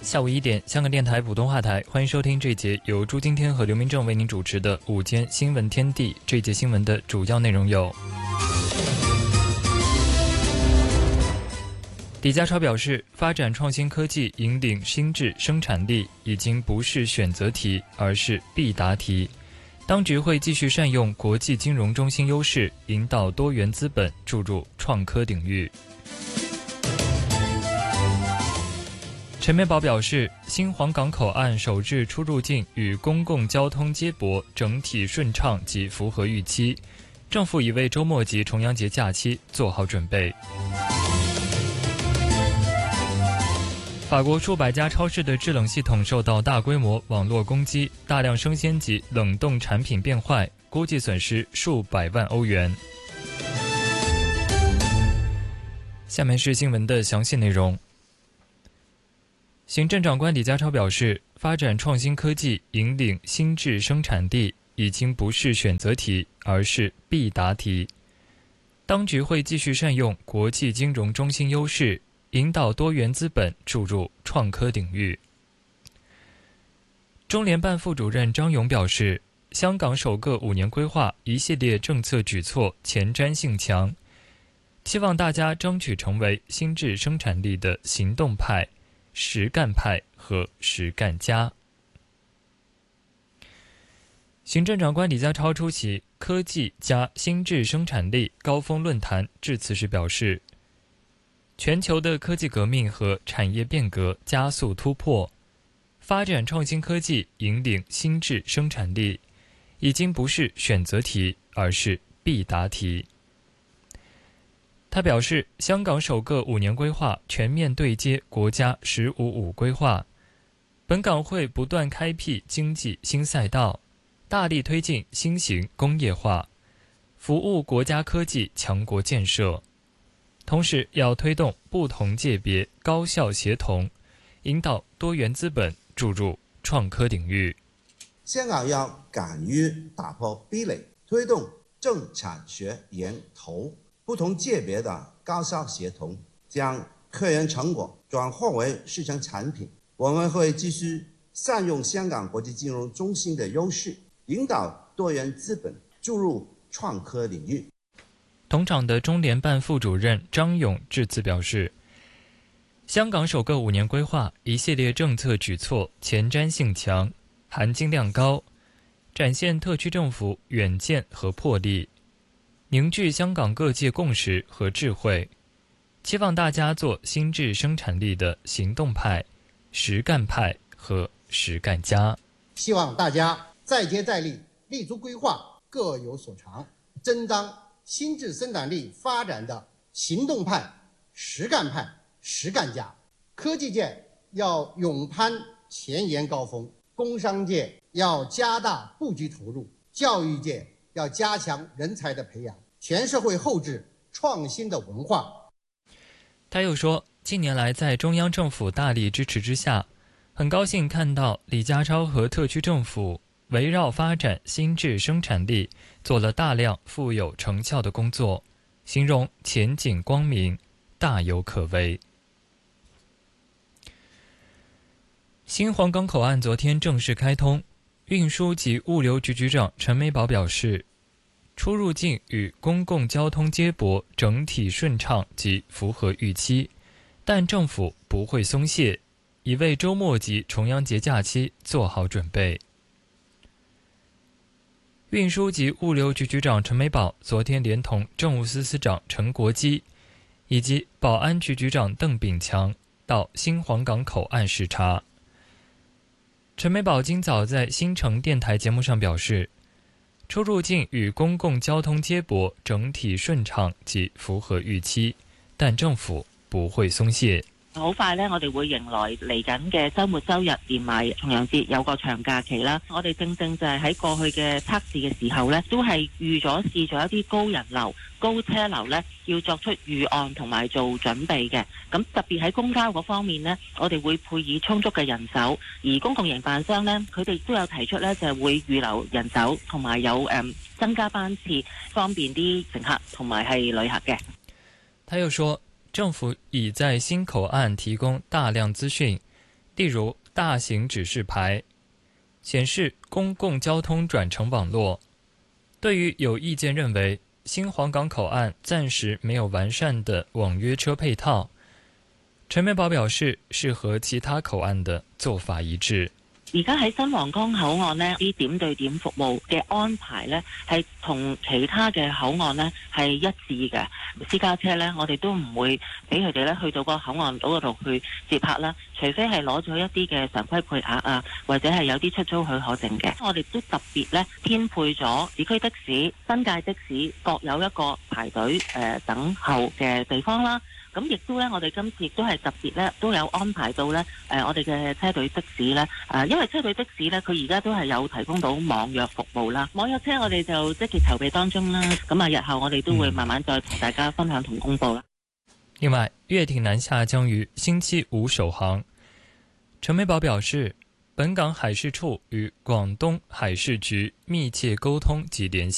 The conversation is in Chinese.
下午1点，香港电台普通话台，欢迎收听这一节由朱今天和刘明正为您主持的午间新闻天地。这一节新闻的主要内容有：李家超表示，发展创新科技引领新质生产力已经不是选择题，而是必答题。当局会继续善用国际金融中心优势，引导多元资本注入创科领域。陈美宝表示，新皇岗口岸首日出入境与公共交通接驳整体顺畅及符合预期，政府已为周末及重阳节假期做好准备。法国数百家超市的制冷系统受到大规模网络攻击，大量生鲜及冷冻产品变坏，估计损失数百万欧元。下面是新闻的详细内容。行政长官李家超表示，发展创新科技引领新质生产力已经不是选择题，而是必答题。当局会继续善用国际金融中心优势，引导多元资本注入创科领域。中联办副主任张勇表示，香港首个5年规划一系列政策举措前瞻性强，期望大家争取成为新质生产力的行动派、实干派和实干家。行政长官李家超出席科技加新质生产力高峰论坛致辞时表示，全球的科技革命和产业变革加速突破，发展创新科技引领新质生产力已经不是选择题，而是必答题。他表示，香港首个5年规划全面对接国家“15+5”规划，本港会不断开辟经济新赛道，大力推进新型工业化，服务国家科技强国建设。同时要推动不同界别高效协同，引导多元资本注入创科领域。 香港要敢于打破壁垒，推动政产学研投不同界别的高效协同，将科研成果转化为市场产品。我们会继续善用香港国际金融中心的优势，引导多元资本注入创科领域。 同场的中联办副主任张勇致辞表示，香港首个5年规划一系列政策举措前瞻性强，含金量高，展现特区政府远见和魄力，凝聚香港各界共识和智慧，期望大家做新质生产力的行动派、实干派和实干家。 希望大家再接再厉，立足规划，各有所长，真当新质生产力发展的行动派、实干派、实干家。科技界要勇攀前沿高峰，工商界要加大布局投入，教育界要加强人才的培养，全社会厚植创新的文化。 他又说，近年来在中央政府大力支持之下，很高兴看到李家超和特区政府围绕发展新质生产力做了大量富有成效的工作，形容前景光明，大有可为。新皇岗口岸昨天正式开通，运输及物流局局长陈美宝表示，出入境与公共交通接驳整体顺畅及符合预期，但政府不会松懈，已为周末及重阳节假期做好准备。运输及物流局局长陈美宝昨天连同政务司司长陈国基以及保安局局长邓炳强到新皇岗口岸视察。陈美宝今早在新城电台节目上表示，出入境与公共交通接驳整體順暢及符合預期，但政府不會鬆懈。 好快呢，我哋會迎來嚟緊嘅週末週日，連埋重陽節有個長假期啦。我哋正就係喺過去嘅測試嘅時候呢，都係預咗試咗一啲高人流、高車流呢，要作出預案同埋做準備嘅。咁特別喺公交嗰方面呢，我哋會配以充足嘅人手，而公共營辦商呢，佢哋都有提出呢，就係會預留人手同埋有增加班次，方便啲乘客同埋係旅客嘅。 他又說，政府已在新口岸提供大量資訊， 例如大型指示牌，显示公共交通转乘网络。对于有意见认为新皇岗口岸暂时没有完善的网约车配套，陈美宝表示是和其他口岸的做法一致。 而家喺新皇崗口岸呢啲點對點服務嘅安排呢，係同其他嘅口岸呢係一致嘅。私家車呢，我哋都唔會俾佢哋呢去到個口岸島嗰度去接客啦，除非係攞咗一啲嘅常規配額啊，或者係有啲出租許可證嘅。我哋都特別呢編配咗市區的士、新界的士各有一個排隊等候嘅地方啦。咁亦都咧，我哋今次亦都係特別咧，都有安排到咧，我哋嘅車隊的士咧，因為車隊的士咧，佢而家都係有提供到網約服務啦。網約車我哋就積極籌備當中啦，咁啊，日後我哋都會慢慢再同大家分享同公佈啦。 另外，粵挺南下將於星期五首航。陳美寶表示，本港海事處與廣東海事局密切溝通及聯繫。